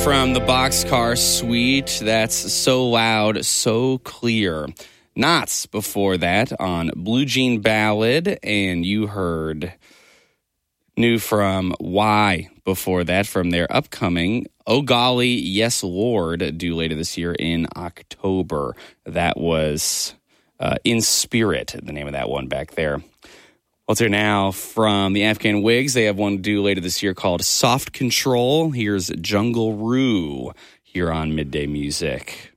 From the Boxcar Suite, that's So Loud, So Clear. Knots before that on Blue Jean Ballad, and you heard new from Y before that from their upcoming Oh Golly, Yes Lord, due later this year in October. That was In Spirit, the name of that one back there. Let's hear now from the Afghan Wigs. They have one due later this year called Soft Control. Here's Jungle Roo here on Midday Music.